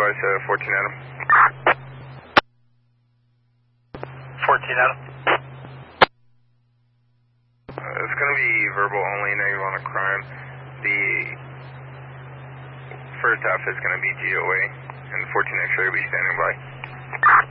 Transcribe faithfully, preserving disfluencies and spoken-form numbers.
advise uh, fourteen Adam. fourteen Adam. Uh, it's going to be verbal only, negative on a crime. The first half is going to be G O A, and fourteen X-ray will be standing by.